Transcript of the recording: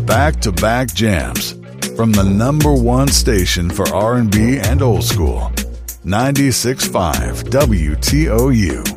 back-to-back jams from the number one station for R&B and old school, 96.5 WTOU.